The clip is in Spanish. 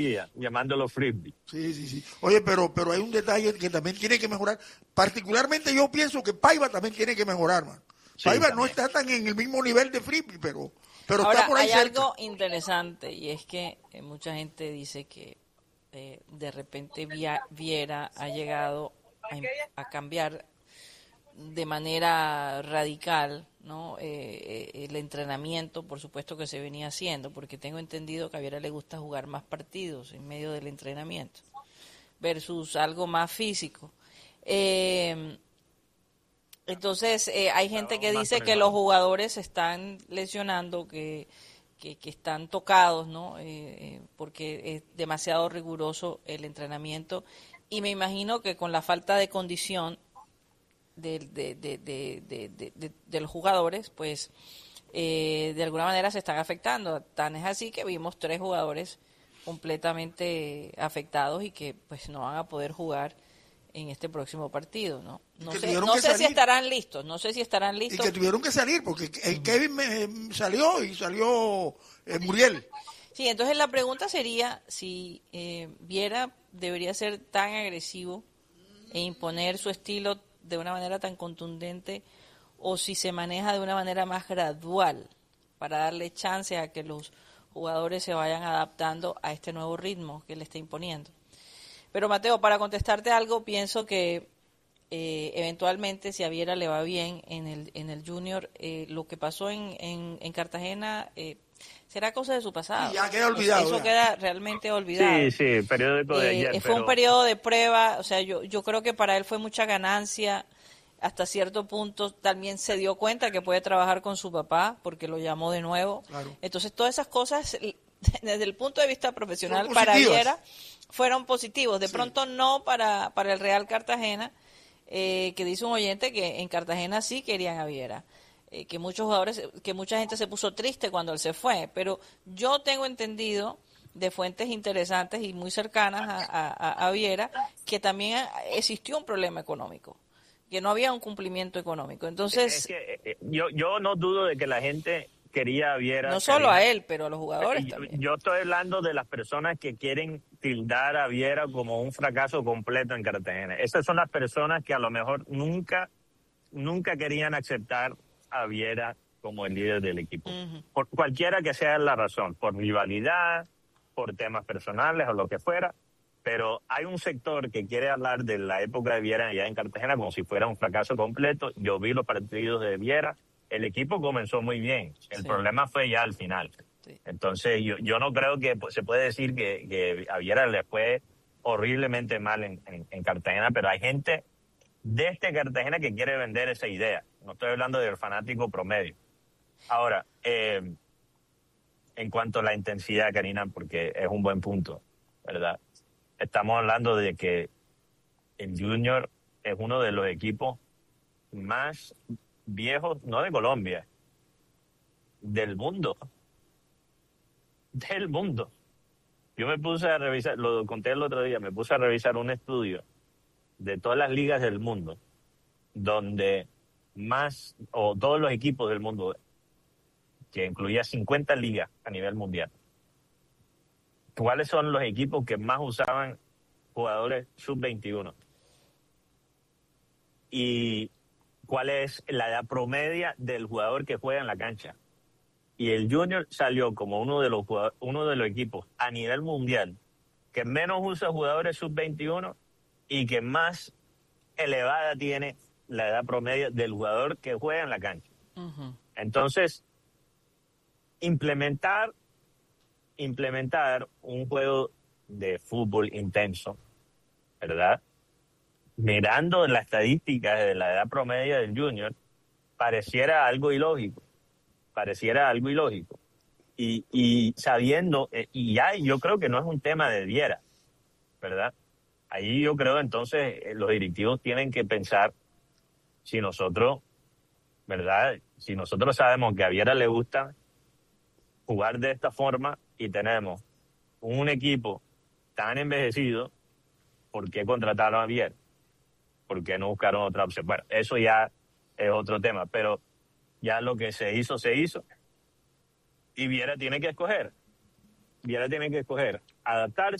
llamándolo frisbee. Sí. Oye, pero hay un detalle que también tiene que mejorar. Particularmente yo pienso que Paiva también tiene que mejorar, man. Sí, Paiva también no está tan en el mismo nivel de frisbee, pero Ahora, está por ahí hay cerca. algo interesante y es que mucha gente dice que de repente Viera ha llegado a cambiar de manera radical, ¿no? El entrenamiento, por supuesto que se venía haciendo, porque tengo entendido que a Viera le gusta jugar más partidos en medio del entrenamiento versus algo más físico. Entonces, hay gente que dice que los jugadores se están lesionando, que están tocados, ¿no? Porque es demasiado riguroso el entrenamiento y me imagino que con la falta de condición de los jugadores, pues de alguna manera se están afectando. Tan es así que vimos 3 jugadores completamente afectados y que pues no van a poder jugar en este próximo partido, ¿no? No sé si estarán listos, Y que tuvieron que salir, porque el Kevin salió y salió Muriel. Sí, entonces la pregunta sería si Viera debería ser tan agresivo e imponer su estilo de una manera tan contundente o si se maneja de una manera más gradual para darle chance a que los jugadores se vayan adaptando a este nuevo ritmo que le está imponiendo. Pero Mateo, para contestarte algo, pienso que eventualmente si a Viera le va bien en el Junior, lo que pasó en Cartagena será cosa de su pasado. Y ya queda olvidado. Eso queda realmente olvidado. Sí, periódico de ayer. Fue un periodo de prueba, o sea, yo creo que para él fue mucha ganancia. Hasta cierto punto también se dio cuenta que puede trabajar con su papá porque lo llamó de nuevo. Claro. Entonces todas esas cosas desde el punto de vista profesional para Viera fueron positivos. De pronto no para el Real Cartagena, que dice un oyente que en Cartagena sí querían a Viera. Que mucha gente se puso triste cuando él se fue. Pero yo tengo entendido de fuentes interesantes y muy cercanas a Viera que también existió un problema económico, que no había un cumplimiento económico. Entonces, es que, yo no dudo de que la gente quería a Viera. No solo a él, pero a los jugadores también. Yo estoy hablando de las personas que quieren tildar a Viera como un fracaso completo en Cartagena. Esas son las personas que a lo mejor nunca querían aceptar a Viera como el líder del equipo. Uh-huh. Por cualquiera que sea la razón, por rivalidad, por temas personales o lo que fuera. Pero hay un sector que quiere hablar de la época de Viera allá en Cartagena como si fuera un fracaso completo. Yo vi los partidos de Viera. El equipo comenzó muy bien. El problema fue ya al final. Sí. Entonces, yo no creo que se puede decir que a Viera le fue horriblemente mal en Cartagena, pero hay gente de este Cartagena que quiere vender esa idea. No estoy hablando del fanático promedio. Ahora, en cuanto a la intensidad, Karina, porque es un buen punto, ¿verdad? Estamos hablando de que el Junior es uno de los equipos más viejos, no de Colombia, del mundo. Del mundo. Yo me puse a revisar, lo conté el otro día, me puse a revisar un estudio de todas las ligas del mundo, donde todos los equipos del mundo, que incluía 50 ligas a nivel mundial. ¿Cuáles son los equipos que más usaban jugadores sub-21? Y cuál es la edad promedia del jugador que juega en la cancha. Y el Junior salió como uno de los equipos a nivel mundial que menos usa jugadores sub-21 y que más elevada tiene la edad promedia del jugador que juega en la cancha. Uh-huh. Entonces, implementar un juego de fútbol intenso, ¿verdad? Mirando las estadísticas de la edad promedia del Junior, pareciera algo ilógico. Y sabiendo, y ya yo creo que no es un tema de Viera, ¿verdad? Ahí yo creo entonces los directivos tienen que pensar si nosotros, ¿verdad? Si nosotros sabemos que a Viera le gusta jugar de esta forma y tenemos un equipo tan envejecido, ¿por qué contrataron a Viera? ¿Por qué no buscaron otra opción? Bueno, eso ya es otro tema, pero ya lo que se hizo, y Viera tiene que escoger. Viera tiene que escoger adaptarse